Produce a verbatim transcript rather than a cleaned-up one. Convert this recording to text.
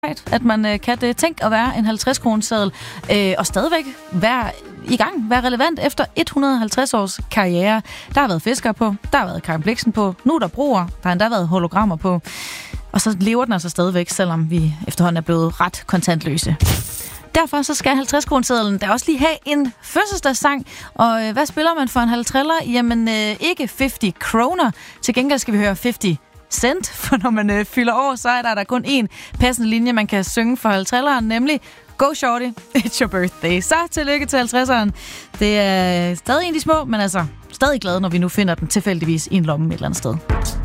at man øh, kan det. Tænk at være en halvtreds kroner seddel øh, og stadigvæk være i gang, være relevant efter et hundrede og halvtreds års karriere. Der har været fiskere på, der har været Karen Blixen på, nu er der broer, der har endda været hologrammer på. Og så lever den altså stadigvæk, selvom vi efterhånden er blevet ret kontantløse. Derfor så skal halvtreds kroner sedlen der også lige have en fødselsdagssang. Og øh, hvad spiller man for en halvtreller? Jamen øh, ikke halvtreds kroner. Til gengæld skal vi høre halvtreds cent, for når man øh, fylder år, så er der, der kun én passende linje, man kan synge for halvtrelleren, nemlig Go Shorty, it's your birthday. Så tillykke til halvtredseren. Det er stadig en af de små, men altså stadig glad, når vi nu finder den tilfældigvis i en lomme et eller andet sted.